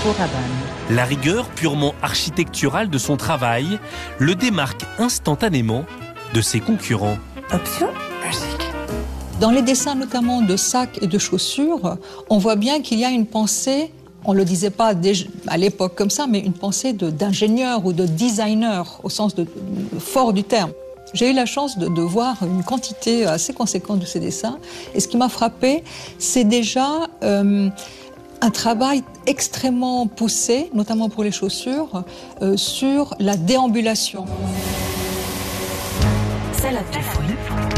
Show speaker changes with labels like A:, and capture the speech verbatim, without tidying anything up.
A: Marco Rabanne.
B: La rigueur purement architecturale de son travail le démarque instantanément de ses concurrents.
A: Option musique.
C: Dans les dessins notamment de sacs et de chaussures, on voit bien qu'il y a une pensée, on ne le disait pas à l'époque comme ça, mais une pensée de, d'ingénieur ou de designer au sens de, de, fort du terme. J'ai eu la chance de, de voir une quantité assez conséquente de ces dessins et ce qui m'a frappé, c'est déjà euh, un travail extrêmement poussé, notamment pour les chaussures, euh, sur la déambulation.
A: Salade de fruits.